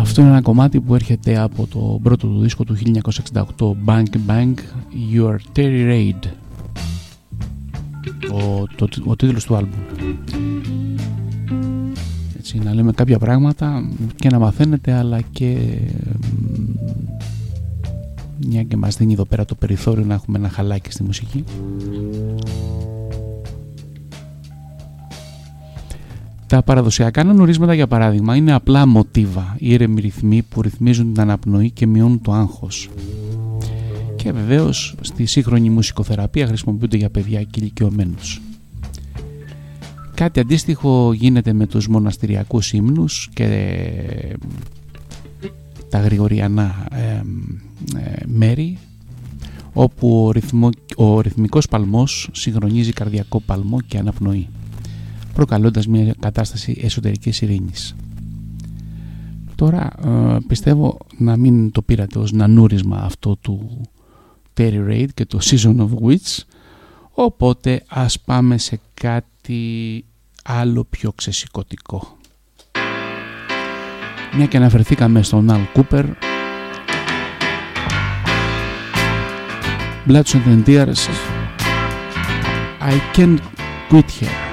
Αυτό είναι ένα κομμάτι που έρχεται από το πρώτο του δίσκο του 1968, Bang Bang, Your Terry Reid, ο τίτλος του άλμπουμ. Έτσι, να λέμε κάποια πράγματα και να μαθαίνετε, αλλά και μια και μας δίνει εδώ πέρα το περιθώριο να έχουμε ένα χαλάκι στη μουσική. Τα παραδοσιακά αναγνωρίσματα, για παράδειγμα, είναι απλά μοτίβα, ήρεμοι ρυθμοί που ρυθμίζουν την αναπνοή και μειώνουν το άγχος. Και βεβαίως στη σύγχρονη μουσικοθεραπεία χρησιμοποιούνται για παιδιά και ηλικιωμένους. Κάτι αντίστοιχο γίνεται με τους μοναστηριακούς ύμνους και τα γρηγοριανά μέρη, όπου ο ρυθμικός παλμός συγχρονίζει καρδιακό παλμό και αναπνοή, προκαλώντας μια κατάσταση εσωτερικής ειρήνης. Τώρα πιστεύω να μην το πήρατε ως νανούρισμα αυτό του Terry Reid και το Season of Witch, οπότε ας πάμε σε κάτι άλλο πιο ξεσηκωτικό. Μια και αναφερθήκαμε στον Al Cooper, Blood, Sweat and Tears, I Can't Quit Here.